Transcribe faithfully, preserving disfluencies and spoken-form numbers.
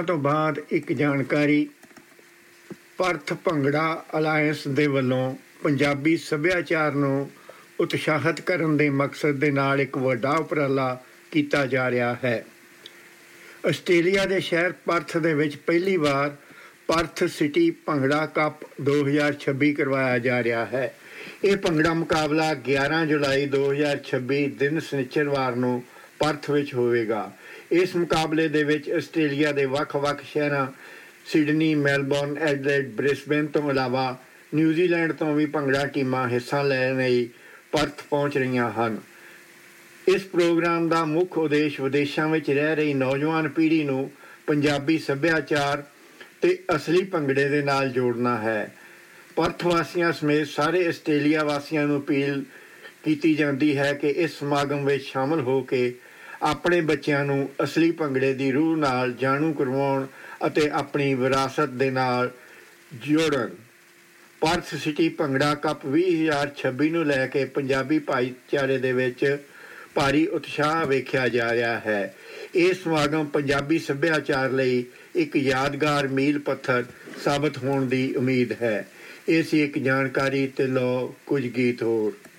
ਤੋਂ ਬਾਅਦ ਇੱਕ ਜਾਣਕਾਰੀ। ਪਰਥ ਭੰਗੜਾ ਅਲਾਇੰਸ ਦੇ ਵੱਲੋਂ ਪੰਜਾਬੀ ਸੱਭਿਆਚਾਰ ਨੂੰ ਉਤਸ਼ਾਹਿਤ ਕਰਨ ਦੇ ਮਕਸਦ ਦੇ ਨਾਲ ਇੱਕ ਵੱਡਾ ਉਪਰਾਲਾ ਕੀਤਾ ਜਾ ਰਿਹਾ ਹੈ। ਆਸਟ੍ਰੇਲੀਆ ਦੇ ਸ਼ਹਿਰ ਪਰਥ ਦੇ ਵਿੱਚ ਪਹਿਲੀ ਵਾਰ ਪਰਥ ਸਿਟੀ ਭੰਗੜਾ ਕੱਪ ਦੋ ਹਜ਼ਾਰ ਛੱਬੀ ਕਰਵਾਇਆ ਜਾ ਰਿਹਾ ਹੈ। ਇਹ ਭੰਗੜਾ ਮੁਕਾਬਲਾ ਗਿਆਰਾਂ ਜੁਲਾਈ ਦੋ ਹਜ਼ਾਰ ਛੱਬੀ ਦਿਨ ਸ਼ਨੀਚਰਵਾਰ ਨੂੰ ਪਰਥ ਵਿੱਚ ਹੋਵੇਗਾ। ਇਸ ਮੁਕਾਬਲੇ ਦੇ ਵਿੱਚ ਆਸਟ੍ਰੇਲੀਆ ਦੇ ਵੱਖ-ਵੱਖ ਸ਼ਹਿਰਾਂ ਸਿਡਨੀ, ਮੈਲਬੌਰਨ, ਐਡਲੇਡ, ਬ੍ਰਿਸਬੇਨ ਤੋਂ ਇਲਾਵਾ ਨਿਊਜ਼ੀਲੈਂਡ ਤੋਂ ਵੀ ਭੰਗੜਾ ਟੀਮਾਂ ਹਿੱਸਾ ਲੈਣ ਲਈ ਪਰਥ ਪਹੁੰਚ ਰਹੀਆਂ ਹਨ। ਇਸ ਪ੍ਰੋਗਰਾਮ ਦਾ ਮੁੱਖ ਉਦੇਸ਼ ਵਿਦੇਸ਼ਾਂ ਵਿੱਚ ਰਹਿ ਰਹੀ ਨੌਜਵਾਨ ਪੀੜ੍ਹੀ ਨੂੰ ਪੰਜਾਬੀ ਸੱਭਿਆਚਾਰ ਅਤੇ ਅਸਲੀ ਭੰਗੜੇ ਦੇ ਨਾਲ ਜੋੜਨਾ ਹੈ। ਪਰਥ ਵਾਸੀਆਂ ਸਮੇਤ ਸਾਰੇ ਆਸਟ੍ਰੇਲੀਆ ਵਾਸੀਆਂ ਨੂੰ ਅਪੀਲ ਕੀਤੀ ਜਾਂਦੀ ਹੈ ਕਿ ਇਸ ਸਮਾਗਮ ਵਿੱਚ ਸ਼ਾਮਲ ਹੋ ਕੇ ਆਪਣੇ ਬੱਚਿਆਂ ਨੂੰ ਅਸਲੀ ਭੰਗੜੇ ਦੀ ਰੂਹ ਨਾਲ ਜਾਣੂ ਕਰਵਾਉਣ ਅਤੇ ਆਪਣੀ ਵਿਰਾਸਤ ਦੇ ਨਾਲ ਜੋੜਨ। ਪਰਥ ਸਿਟੀ ਭੰਗੜਾ ਕੱਪ ਵੀਹ ਹਜ਼ਾਰ ਛੱਬੀ ਨੂੰ ਲੈ ਕੇ ਪੰਜਾਬੀ ਭਾਈਚਾਰੇ ਦੇ ਵਿੱਚ ਭਾਰੀ ਉਤਸ਼ਾਹ ਵੇਖਿਆ ਜਾ ਰਿਹਾ ਹੈ। ਇਹ ਸਮਾਗਮ ਪੰਜਾਬੀ ਸੱਭਿਆਚਾਰ ਲਈ ਇੱਕ ਯਾਦਗਾਰ ਮੀਲ ਪੱਥਰ ਸਾਬਤ ਹੋਣ ਦੀ ਉਮੀਦ ਹੈ। ਇਹ ਸੀ ਇੱਕ ਜਾਣਕਾਰੀ, ਤੇ ਲਓ ਕੁਝ ਗੀਤ ਹੋਰ।